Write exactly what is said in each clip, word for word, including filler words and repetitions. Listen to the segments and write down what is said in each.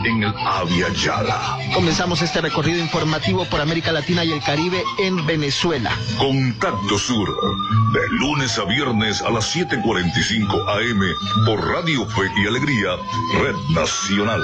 en el Avia Yala. Comenzamos este recorrido informativo por América Latina y el Caribe en Venezuela. Contacto Sur, de lunes a viernes a las siete cuarenta y cinco A M por Radio Fe y Alegría, Red Nacional.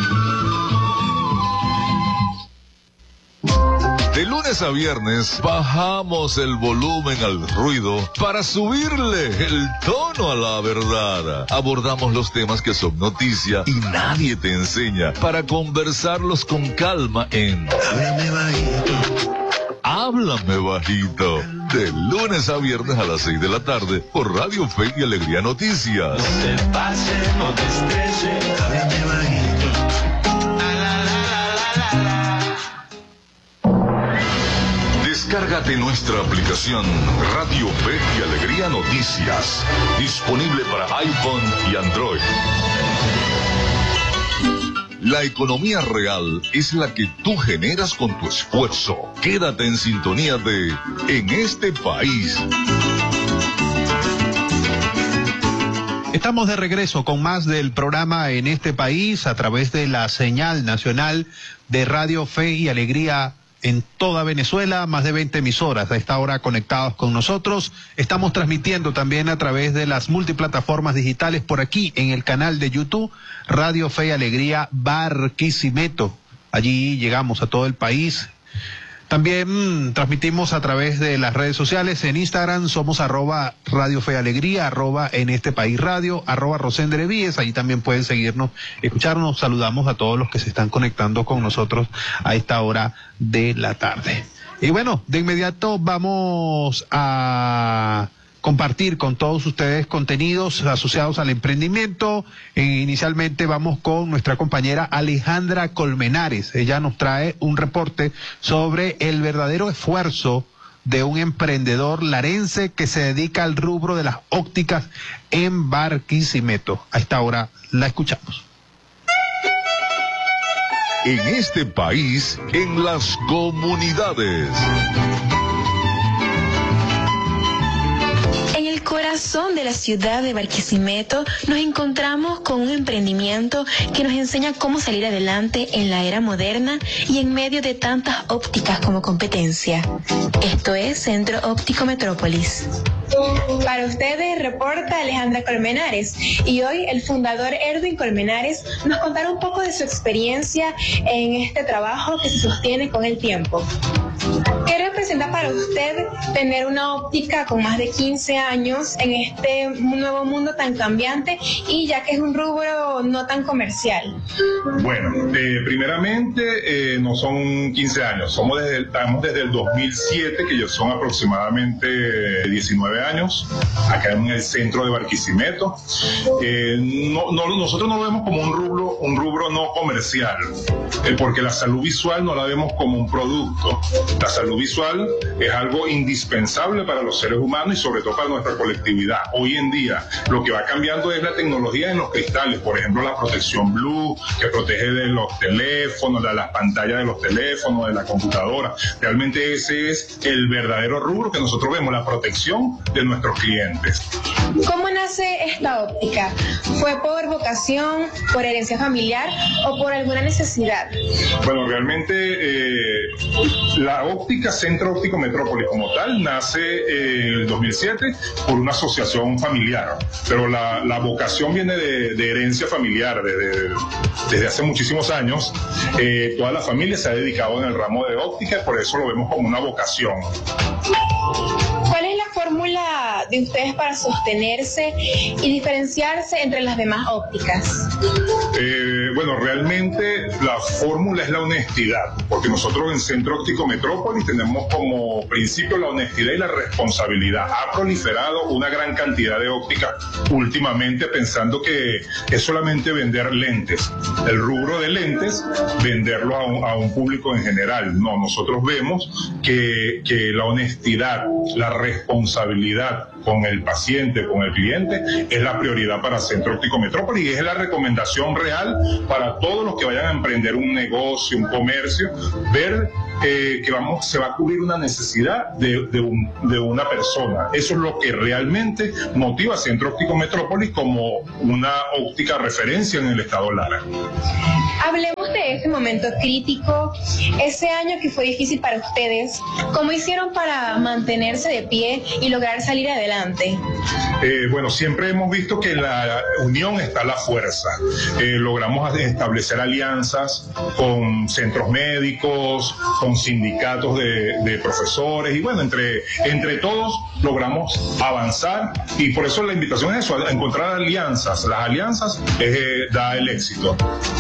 De lunes a viernes bajamos el volumen al ruido para subirle el tono a la verdad. Abordamos los temas que son noticia y nadie te enseña para conversarlos con calma en Háblame Bajito. Háblame Bajito. De lunes a viernes a las seis de la tarde por Radio Fe y Alegría Noticias. No te pases, no te estreses. Háblame Bajito. Descárgate nuestra aplicación Radio Fe y Alegría Noticias, disponible para iPhone y Android. La economía real es la que tú generas con tu esfuerzo. Quédate en sintonía de En este País. Estamos de regreso con más del programa En este País a través de la señal nacional de Radio Fe y Alegría en toda Venezuela, más de veinte emisoras a esta hora conectados con nosotros. Estamos transmitiendo también a través de las multiplataformas digitales por aquí en el canal de YouTube, Radio Fe y Alegría Barquisimeto. Allí llegamos a todo el país. También mmm, transmitimos a través de las redes sociales. En Instagram somos arroba Radio Fe y Alegría, arroba En este País Radio, arroba Rosendre Víez. Allí también pueden seguirnos, escucharnos. Saludamos a todos los que se están conectando con nosotros a esta hora de la tarde. Y bueno, de inmediato vamos a compartir con todos ustedes contenidos asociados al emprendimiento. E inicialmente vamos con nuestra compañera Alejandra Colmenares. Ella nos trae un reporte sobre el verdadero esfuerzo de un emprendedor larense que se dedica al rubro de las ópticas en Barquisimeto. A esta hora la escuchamos. En este país, en las comunidades. Corazón de la ciudad de Barquisimeto nos encontramos con un emprendimiento que nos enseña cómo salir adelante en la era moderna y en medio de tantas ópticas como competencia. Esto es Centro Óptico Metrópolis. Para ustedes reporta Alejandra Colmenares y hoy el fundador Erwin Colmenares nos contará un poco de su experiencia en este trabajo que se sostiene con el tiempo. ¿Qué representa para usted tener una óptica con más de quince años en este nuevo mundo tan cambiante y ya que es un rubro no tan comercial? Bueno, eh, primeramente eh, no son quince años, somos desde, estamos desde el dos mil siete, que ya son aproximadamente diecinueve años, acá en el centro de Barquisimeto. Eh, no, no, nosotros no lo vemos como un rubro, un rubro no comercial, eh, porque la salud visual no la vemos como un producto. La salud visual es algo indispensable para los seres humanos y sobre todo para nuestra colectividad. Hoy en día lo que va cambiando es la tecnología en los cristales, por ejemplo la protección blue que protege de los teléfonos, de las pantallas de los teléfonos, de la computadora. Realmente ese es el verdadero rubro que nosotros vemos, la protección de nuestros clientes. ¿Cómo nace esta óptica? ¿Fue por vocación, por herencia familiar o por alguna necesidad? Bueno, realmente eh, la óptica Centro Óptico Metrópolis como tal nace eh, en el dos mil siete por una asociación familiar, pero la, la vocación viene de, de herencia familiar. Desde, desde hace muchísimos años eh, toda la familia se ha dedicado en el ramo de óptica, por eso lo vemos como una vocación. ¿Cuál es la fórmula de ustedes para sostenerse y diferenciarse entre las demás ópticas? Eh, bueno, realmente la fórmula es la honestidad, porque nosotros en Centro Óptico Metrópolis tenemos como principio la honestidad y la responsabilidad. Ha proliferado una gran cantidad de ópticas últimamente pensando que es solamente vender lentes, el rubro de lentes, venderlo a un, a un público en general. No, nosotros vemos que, que la honestidad, la responsabilidad con el paciente, con el cliente, es la prioridad para Centro Óptico Metrópolis y es la recomendación real para todos los que vayan a emprender un negocio, un comercio, ver eh, que vamos, se va a cubrir una necesidad de, de, un, de una persona. Eso es lo que realmente motiva a Centro Óptico Metrópolis como una óptica referencia en el estado Lara. Hablemos ese momento crítico, ese año que fue difícil para ustedes, ¿cómo hicieron para mantenerse de pie y lograr salir adelante? Eh, bueno, siempre hemos visto que en la unión está la fuerza. Eh, logramos establecer alianzas con centros médicos, con sindicatos de, de profesores y bueno, entre, entre todos logramos avanzar y por eso la invitación es eso, a encontrar alianzas. Las alianzas eh, da el éxito.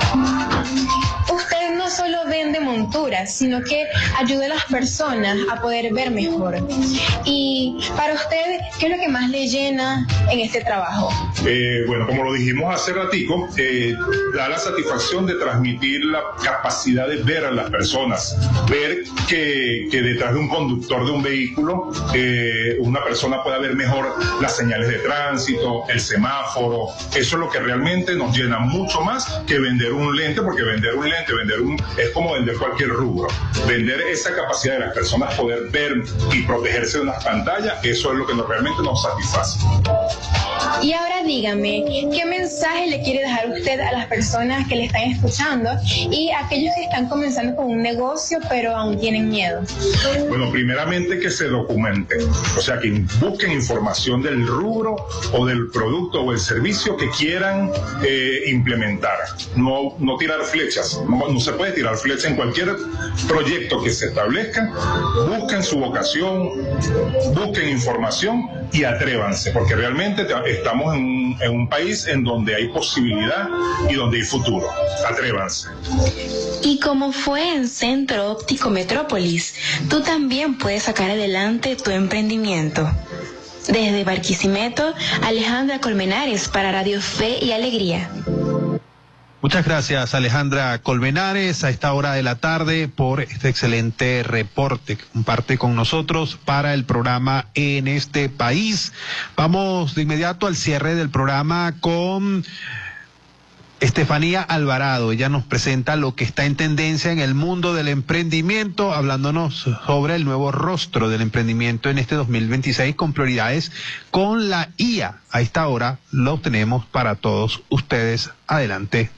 Usted no solo vende monturas, sino que ayuda a las personas a poder ver mejor. Y para usted, ¿qué es lo que más le llena en este trabajo? Eh, bueno, como lo dijimos hace ratico, eh, da la satisfacción de transmitir la capacidad de ver a las personas, ver que, que detrás de un conductor de un vehículo, eh, una persona pueda ver mejor las señales de tránsito, el semáforo. Eso es lo que realmente nos llena mucho más que vender un lente, porque vender un lente, vender un, es como vender cualquier rubro. Vender esa capacidad de las personas poder ver y protegerse de unas pantallas, eso es lo que nos, realmente nos satisface. Y ahora dígame, ¿qué mensaje le quiere dejar usted a las personas que le están escuchando y a aquellos que están comenzando con un negocio pero aún tienen miedo? Bueno, primeramente que se documenten, o sea, que busquen información del rubro o del producto o el servicio que quieran eh, implementar. No, no tirar flechas, no, no se puede tirar flechas en cualquier proyecto que se establezca. Busquen su vocación, busquen información y atrévanse, porque realmente estamos en un, en un país en donde hay posibilidad y donde hay futuro. Atrévanse. Y como fue en Centro Óptico Metrópolis, tú también puedes sacar adelante tu emprendimiento. Desde Barquisimeto, Alejandra Colmenares para Radio Fe y Alegría. Muchas gracias, Alejandra Colmenares, a esta hora de la tarde por este excelente reporte que comparte con nosotros para el programa En este País. Vamos de inmediato al cierre del programa con Estefanía Alvarado. Ella nos presenta lo que está en tendencia en el mundo del emprendimiento, hablándonos sobre el nuevo rostro del emprendimiento en este dos mil veintiséis con prioridades con la I A. A esta hora lo tenemos para todos ustedes. Adelante.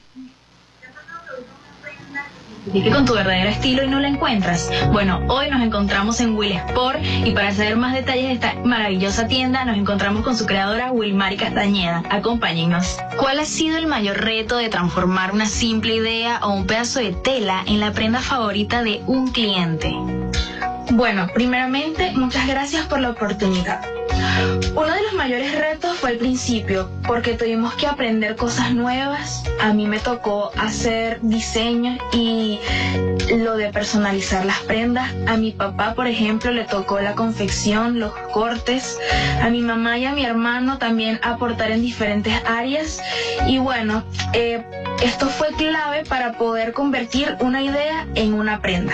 Que con tu verdadero estilo y no la encuentras. Bueno, hoy nos encontramos en Will Sport y para saber más detalles de esta maravillosa tienda nos encontramos con su creadora Wilmary Castañeda. Acompáñennos. ¿Cuál ha sido el mayor reto de transformar una simple idea o un pedazo de tela en la prenda favorita de un cliente? Bueno, primeramente, muchas gracias por la oportunidad. Uno de los mayores retos fue al principio, porque tuvimos que aprender cosas nuevas. A mí me tocó hacer diseño y lo de personalizar las prendas. A mi papá, por ejemplo, le tocó la confección, los cortes. A mi mamá y a mi hermano también aportar en diferentes áreas. Y bueno, eh, esto fue clave para poder convertir una idea en una prenda.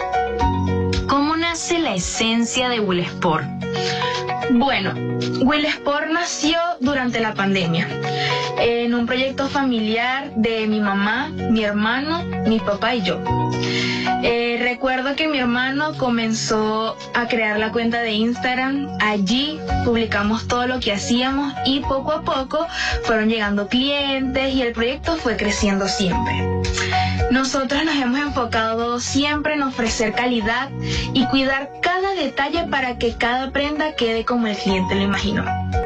¿Cómo nace la esencia de Will Sport? Bueno, Will Sport nació durante la pandemia, en un proyecto familiar de mi mamá, mi hermano, mi papá y yo. Eh, recuerdo que mi hermano comenzó a crear la cuenta de Instagram. Allí publicamos todo lo que hacíamos y poco a poco fueron llegando clientes y el proyecto fue creciendo siempre. Nosotros nos hemos enfocado siempre en ofrecer calidad y cuidar cada detalle para que cada prenda quede como el cliente lo imaginó.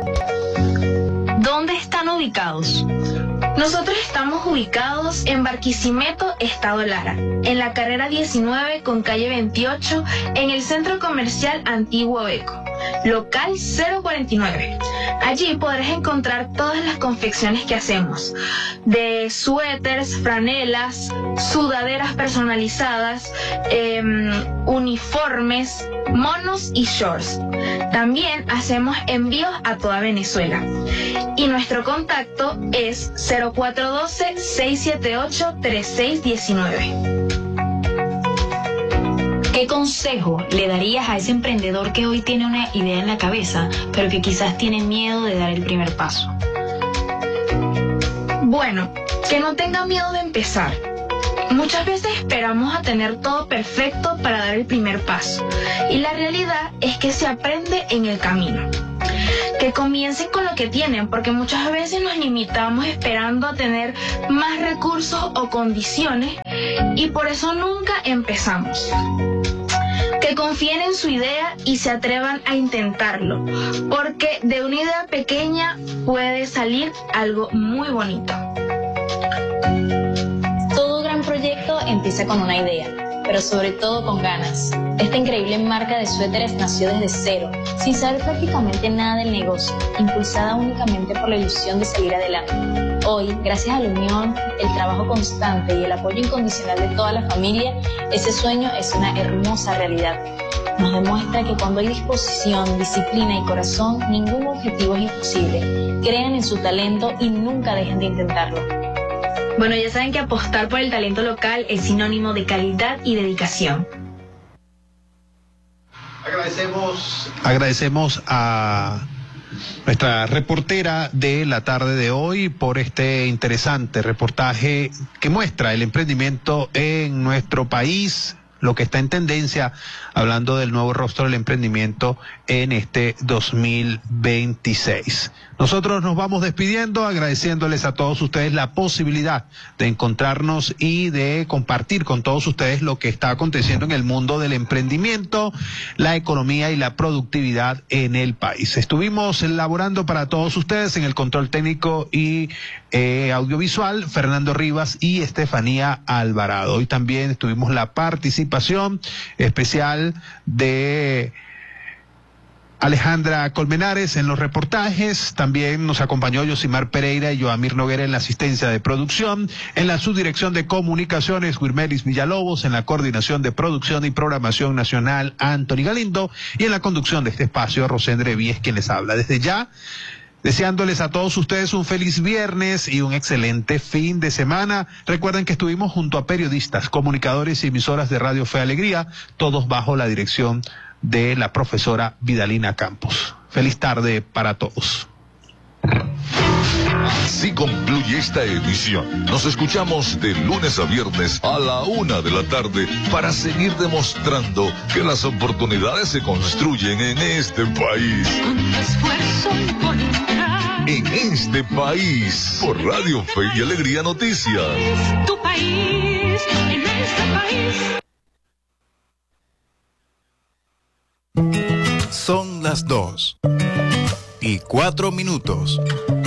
¿Dónde están ubicados? Nosotros estamos ubicados en Barquisimeto, Estado Lara, en la carrera diecinueve con calle veintiocho, en el Centro Comercial Antiguo Beco, local cero cuarenta y nueve. Allí podrás encontrar todas las confecciones que hacemos, de suéteres, franelas, sudaderas personalizadas, eh, uniformes, monos y shorts. También hacemos envíos a toda Venezuela. Y nuestro contacto es cero cuatro uno dos, seis siete ocho, tres seis uno nueve. ¿Qué consejo le darías a ese emprendedor que hoy tiene una idea en la cabeza, pero que quizás tiene miedo de dar el primer paso? Bueno, que no tenga miedo de empezar. Muchas veces esperamos a tener todo perfecto para dar el primer paso, y la realidad es que se aprende en el camino. que comiencen con lo que tienen, porque muchas veces nos limitamos esperando a tener más recursos o condiciones y por eso nunca empezamos. Que confíen en su idea y se atrevan a intentarlo, porque de una idea pequeña puede salir algo muy bonito. Todo gran proyecto empieza con una idea, pero sobre todo con ganas. Esta increíble marca de suéteres nació desde cero, sin saber prácticamente nada del negocio, impulsada únicamente por la ilusión de salir adelante. Hoy, gracias a la unión, el trabajo constante y el apoyo incondicional de toda la familia, ese sueño es una hermosa realidad. Nos demuestra que cuando hay disposición, disciplina y corazón, ningún objetivo es imposible. Crean en su talento y nunca dejen de intentarlo. Bueno, ya saben que apostar por el talento local es sinónimo de calidad y dedicación. Agradecemos, agradecemos a nuestra reportera de la tarde de hoy por este interesante reportaje que muestra el emprendimiento en nuestro país, lo que está en tendencia, hablando del nuevo rostro del emprendimiento en este dos mil veintiséis. Nosotros nos vamos despidiendo, agradeciéndoles a todos ustedes la posibilidad de encontrarnos y de compartir con todos ustedes lo que está aconteciendo en el mundo del emprendimiento, la economía y la productividad en el país. Estuvimos elaborando para todos ustedes en el control técnico y eh, audiovisual Fernando Rivas y Estefanía Alvarado. Hoy también tuvimos la participación especial de Alejandra Colmenares en los reportajes, también nos acompañó Yosimar Pereira y Joamir Noguera en la asistencia de producción, en la subdirección de comunicaciones Wirmelis Villalobos, en la coordinación de producción y programación nacional Anthony Galindo y en la conducción de este espacio Rosendre Víez quien les habla. Desde ya, deseándoles a todos ustedes un feliz viernes y un excelente fin de semana. Recuerden que estuvimos junto a periodistas, comunicadores y emisoras de Radio Fe y Alegría, todos bajo la dirección de la profesora Vidalina Campos. Feliz tarde para todos. Así concluye esta emisión. Nos escuchamos de lunes a viernes a la una de la tarde para seguir demostrando que las oportunidades se construyen en este país. En este país, por Radio Fe y Alegría Noticias. Tu país, en este país. Son las dos y cuatro minutos.